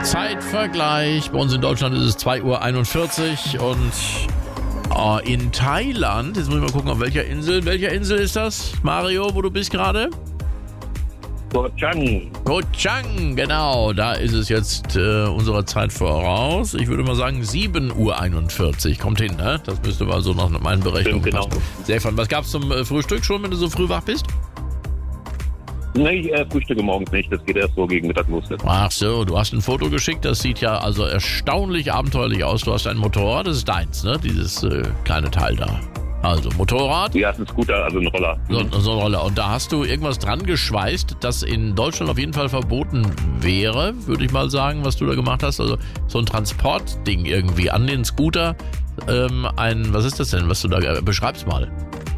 Zeitvergleich. Bei uns in Deutschland ist es 2:41 Uhr und in Thailand, jetzt muss ich mal gucken, auf welcher Insel. Welcher Insel ist das, Mario, wo du bist gerade? Koh Chang. Koh Chang, genau. Da ist es jetzt unserer Zeit voraus. Ich würde mal sagen 7:41 Uhr. Kommt hin, ne? Das müsste mal so nach meinen Berechnungen passen. Genau. Sehr fun. Was gab's zum Frühstück schon, wenn du so früh wach bist? Nee, ich frühstücke morgens nicht. Das geht erst so gegen Mittag los. Ach so, du hast ein Foto geschickt. Das sieht ja also erstaunlich abenteuerlich aus. Du hast ein Motorrad, das ist deins, ne? Dieses kleine Teil da. Also Motorrad. Ja, ist ein Scooter, also ein Roller. So ein Roller. Und da hast du irgendwas dran geschweißt, das in Deutschland auf jeden Fall verboten wäre, würde ich mal sagen, was du da gemacht hast. Also so ein Transportding irgendwie an den Scooter. Was ist das denn, was du da beschreibst mal?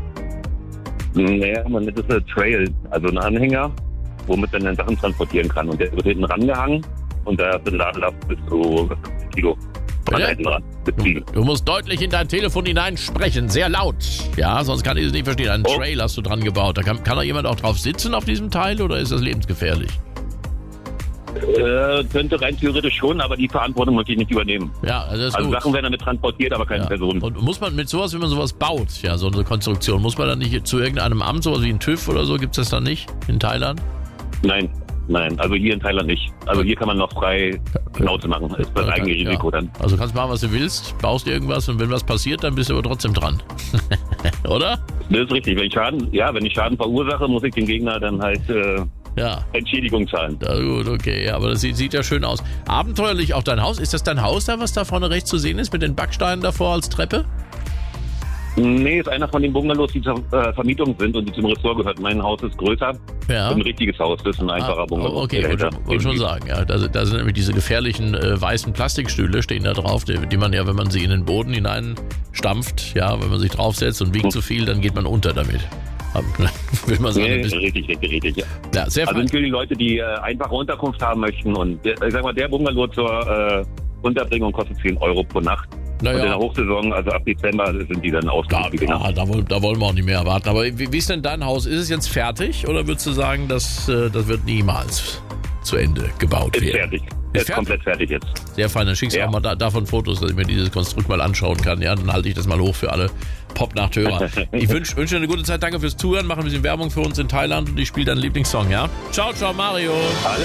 Naja, man nennt das ein Trail, also ein Anhänger, womit man dann Sachen transportieren kann. Und der wird hinten rangehangen und da ist ein Ladelast bis zu 50 Kilo. Ja. Hinten ran. Du musst deutlich in dein Telefon hineinsprechen, sehr laut. Ja, sonst kann ich es nicht verstehen. Einen Trail hast du dran gebaut. Da kann da jemand auch drauf sitzen auf diesem Teil oder ist das lebensgefährlich? Könnte rein theoretisch schon, aber die Verantwortung möchte ich nicht übernehmen. Ja, also das ist Also gut. Sachen werden damit transportiert, aber keine Personen. Und muss man mit sowas, wenn man sowas baut, ja, so eine Konstruktion, muss man dann nicht zu irgendeinem Amt, sowas wie ein TÜV oder so, gibt es das dann nicht in Thailand? Nein, also hier in Thailand nicht. Also hier kann man noch frei Schnauze machen. Ist das eigene Risiko dann. Also kannst machen, was du willst, baust irgendwas und wenn was passiert, dann bist du aber trotzdem dran. Oder? Das ist richtig. Wenn ich Schaden verursache, muss ich den Gegner dann halt Entschädigung zahlen. Ja, gut, okay, aber das sieht ja schön aus. Abenteuerlich auch dein Haus. Ist das dein Haus da, was da vorne rechts zu sehen ist, mit den Backsteinen davor als Treppe? Nee, ist einer von den Bungalows, die zur Vermietung sind und die zum Ressort gehört. Mein Haus ist größer. Ja. Ein richtiges Haus, das ist ein einfacher Bungalow. Okay, wollte schon sagen. Ja, da sind nämlich diese gefährlichen weißen Plastikstühle, stehen da drauf, die man ja, wenn man sie in den Boden hineinstampft, ja, wenn man sich draufsetzt und wiegt zu viel, dann geht man unter damit. Will man sagen. Nee, richtig, ja. Ja, sehr also für die Leute, die einfache Unterkunft haben möchten und ich sag mal, der Bungalow zur Unterbringung kostet 10 Euro pro Nacht. Naja. Und in der Hochsaison, also ab Dezember, sind die dann ausgebucht. Da wollen wir auch nicht mehr erwarten. Aber wie ist denn dein Haus? Ist es jetzt fertig oder würdest du sagen, das wird niemals zu Ende gebaut werden? Ist fertig. Ist komplett fertig jetzt. Sehr fein, dann schickst du auch mal davon Fotos, dass ich mir dieses Konstrukt mal anschauen kann. Ja, dann halte ich das mal hoch für alle Pop-Nachthörer. Ich wünsche dir eine gute Zeit, danke fürs Zuhören, mach ein bisschen Werbung für uns in Thailand und ich spiele deinen Lieblingssong, ja? Ciao, Mario.